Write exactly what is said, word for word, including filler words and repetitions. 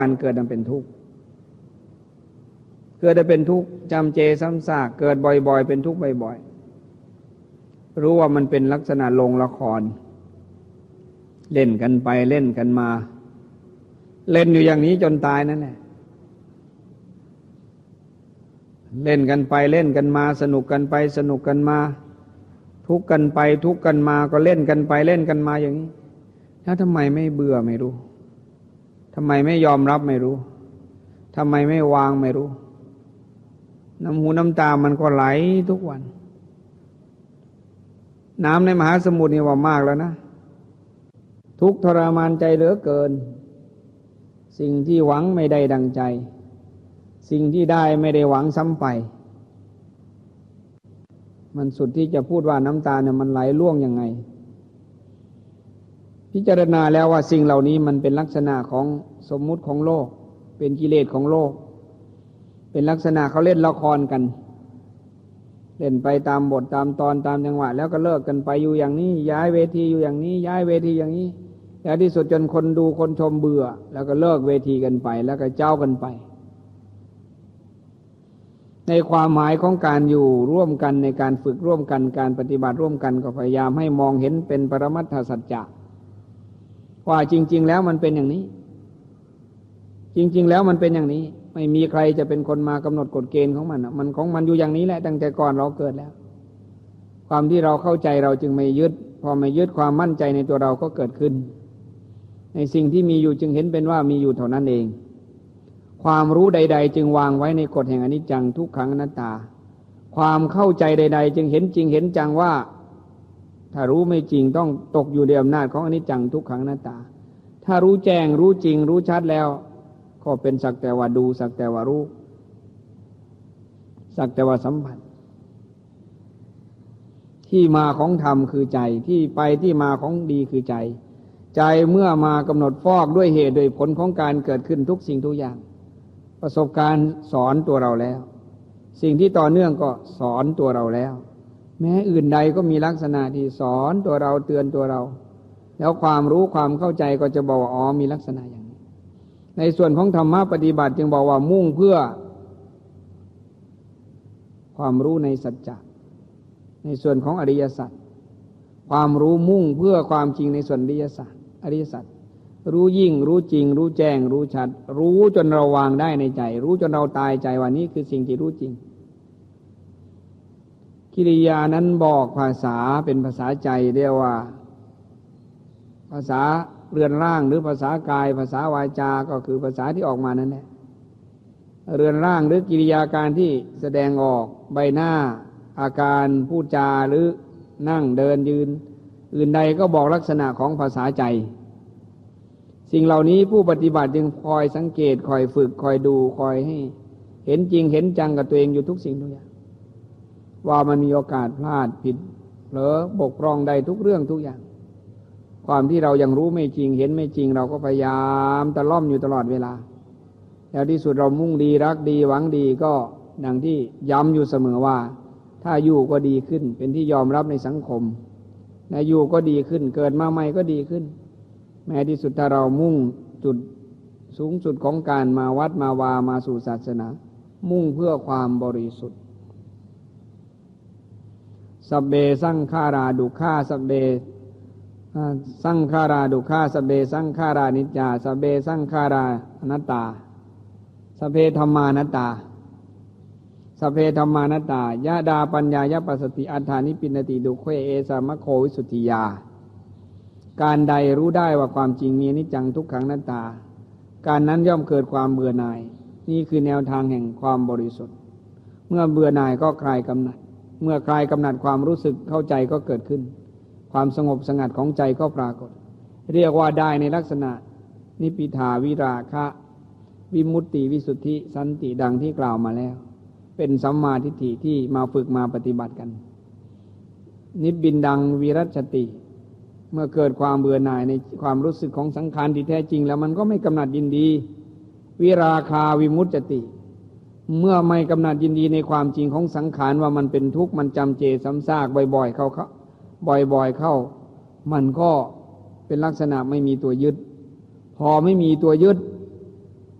การเกิดมันเป็นทุกข์เกิดได้เป็นทุกข์จำเจซ้ำซากเกิดบ่อยๆเป็นทุกข์บ่อยๆรู้ว่ามันเป็นลักษณะโรงละครเล่นกันไปเล่นกันมาเล่นอยู่อย่างนี้จนตายนั่นแหละเล่นกันไปเล่นกันมาสนุกกันไปสนุกกันมาทุกข์กันไปทุกข์กันมาก็เล่นกันไปเล่นกันมาอย่างนี้แล้วทำไมไม่เบื่อไม่รู้ทำไมไม่ยอมรับไม่รู้ทำไมไม่วางไม่รู้น้ำหูน้ำตามันก็ไหลทุกวันน้ำในมหาสมุทรนี่ว่ามากแล้วนะทุกข์ทรมานใจเหลือเกินสิ่งที่หวังไม่ได้ดังใจสิ่งที่ได้ไม่ได้หวังซ้ำไปมันสุดที่จะพูดว่าน้ำตาเนี่ยมันไหลร่วงยังไงพิจารณาแล้วว่าสิ่งเหล่านี้มันเป็นลักษณะของสมมุติของโลกเป็นกิเลสของโลกเป็นลักษณะเขาเล่นละครกันเล่นไปตามบทตามตอนตามจังหวะแล้วก็เลิกกันไปอยู่อย่างนี้ย้ายเวทีอยู่อย่างนี้ย้ายเวทีอย่างนี้แล้วที่สุดจนคนดูคนชมเบื่อแล้วก็เลิกเวทีกันไปแล้วก็เจ้ากันไปในความหมายของการอยู่ร่วมกันในการฝึกร่วมกันการปฏิบัติร่วมกันก็พยายามให้มองเห็นเป็นปรมัตถสัจจะว่าจริงๆแล้วมันเป็นอย่างนี้จริงๆแล้วมันเป็นอย่างนี้ไม่มีใครจะเป็นคนมากำหนดกฎเกณฑ์ของมันมันของมันอยู่อย่างนี้แหละตั้งแต่ก่อนเราเกิดแล้วความที่เราเข้าใจเราจึงไม่ยึดพอไม่ยึดความมั่นใจในตัวเราก็เกิดขึ้นในสิ่งที่มีอยู่จึงเห็นเป็นว่ามีอยู่เท่านั้นเองความรู้ใดๆจึงวางไว้ในกฎแห่งอนิจจังทุกขังอนัตตาความเข้าใจใดๆจึงเห็นจริงเห็นจังว่าถ้ารู้ไม่จริงต้องตกอยู่ในอำนาจของอนิจจังทุกขังอนัตตาถ้ารู้แจ้งรู้จริงรู้ชัดแล้วก็เป็นสักแต่ว่าดูสักแต่ว่ารู้สักแต่ว่าสัมผัสที่มาของธรรมคือใจที่ไปที่มาของดีคือใจใจเมื่อมากำหนดฟอกด้วยเหตุโดยผลของการเกิดขึ้นทุกสิ่งทุกอย่างประสบการณ์สอนตัวเราแล้วสิ่งที่ต่อเนื่องก็สอนตัวเราแล้วแม้อื่นใดก็มีลักษณะที่สอนตัวเราเตือนตัวเราแล้วความรู้ความเข้าใจก็จะบอกว่าอ๋อมีลักษณะอย่างนี้ในส่วนของธรรมะปฏิบัติจึงบอกว่ามุ่งเพื่อความรู้ในสัจจะในส่วนของอริยสัจความรู้มุ่งเพื่อความจริงในส่วนอริยสัจอริยสัจรู้ยิ่งรู้จริงรู้แจ้งรู้ชัดรู้จนเราวางได้ในใจรู้จนเราตายใจว่านี้คือสิ่งที่รู้จริงกิริยานั้นบอกภาษาเป็นภาษาใจเรียกว่าภาษาเรือนร่างหรือภาษากายภาษาวาจาก็คือภาษาที่ออกมานั่นแหละเรือนร่างหรือกิริยาการที่แสดงออกใบหน้าอาการพูดจาหรือนั่งเดินยืนอื่นใดก็บอกลักษณะของภาษาใจสิ่งเหล่านี้ผู้ปฏิบัติจึงคอยสังเกตคอยฝึกคอยดูคอยให้เห็นจริงเห็นจังกับตัวเองอยู่ทุกสิ่งทุกอย่างว่ามันมีโอกาสพลาดผิดเผลอบกพร่องใดทุกเรื่องทุกอย่างความที่เรายังรู้ไม่จริงเห็นไม่จริงเราก็พยายามตะล่อมอยู่ตลอดเวลาแล้วที่สุดเรามุ่งดีรักดีหวังดีก็ดังที่ย้ำอยู่เสมอว่าถ้าอยู่ก็ดีขึ้นเป็นที่ยอมรับในสังคมและอยู่ก็ดีขึ้นเกิดมาใหม่ก็ดีขึ้นแม้ที่สุดถ้าเรามุ่งจุดสูงสุดของการมาวัดมาวามาสู่ศาสนามุ่งเพื่อความบริสุทธิ์สัพเบสังขาราดุข่าสัพเบสังขาราดุข่าสัพเบสังขารานิจจาสัพเบสังขาราอนัตตาสัพเพธัมมานัตตาสัพเพธัมมานัตตายะดาปัญญายะปัสสติอัฏฐานิปิณติดุขเวเอสามะโควิสุทธิยาการใดรู้ได้ว่าความจริงมีอนิจจังทุกขังอนัตตาการนั้นย่อมเกิดความเบื่อหน่ายนี่คือแนวทางแห่งความบริสุทธิ์เมื่อเบื่อหน่ายก็คลายกำหนัดเมื่อคลายกำหนัดความรู้สึกเข้าใจก็เกิดขึ้นความสงบสงัดของใจก็ปรากฏเรียกว่าได้ในลักษณะนิพพิทาวิราคะวิมุตติวิสุทธิสันติดังที่กล่าวมาแล้วเป็นสัมมาทิฏฐิที่มาฝึกมาปฏิบัติกันนิพบินดังวิรัชติเมื่อเกิดความเบื่อหน่ายในความรู้สึกของสังขารที่แท้จริงแล้วมันก็ไม่กำหนัดยินดีวิราคาวิมุตติเมื่อไม่กำหนัดยินดีในความจริงของสังขารว่ามันเป็นทุกข์มันจำเจซ้ำซากบ่อยๆเข้าบ่อยๆเข้ามันก็เป็นลักษณะไม่มีตัวยึดพอไม่มีตัวยึด